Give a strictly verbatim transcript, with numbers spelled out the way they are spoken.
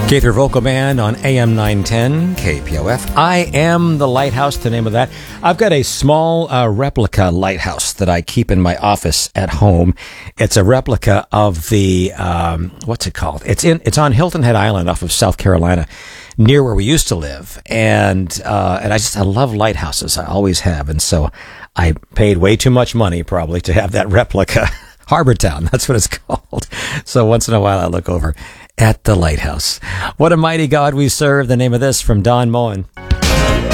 Gaither Vocal Band on A M nine ten K P O F. I am the lighthouse, the name of that. I've got a small uh, replica lighthouse that I keep in my office at home. It's a replica of the, um, what's it called? It's in, it's on Hilton Head Island off of South Carolina, near where we used to live. And, uh, and I just, I love lighthouses. I always have. And so I paid way too much money probably to have that replica. Harbor Town, that's what it's called. So once in a while I look over at the lighthouse. What a mighty God we serve. The name of this from Don Moen.